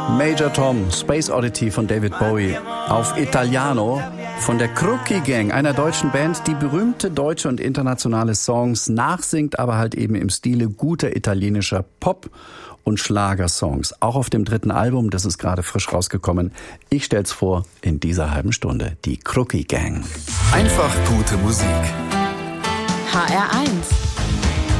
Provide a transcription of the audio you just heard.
Major Tom, Space Oddity von David Bowie, auf Italiano von der Crookie Gang, einer deutschen Band, die berühmte deutsche und internationale Songs nachsingt, aber halt eben im Stile guter italienischer Pop- und Schlagersongs. Auch auf dem 3. Album, das ist gerade frisch rausgekommen. Ich stell's vor in dieser halben Stunde. Die Crookie Gang. Einfach gute Musik. HR1